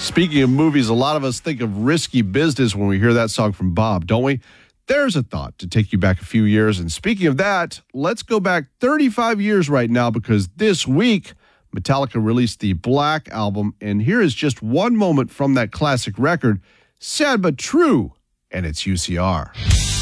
Speaking of movies, a lot of us think of Risky Business when we hear that song from Bob, don't we? There's a thought to take you back a few years. And speaking of that, let's go back 35 years right now, because this week, Metallica released the Black Album. And here is just one moment from that classic record, Sad But True, and it's UCR.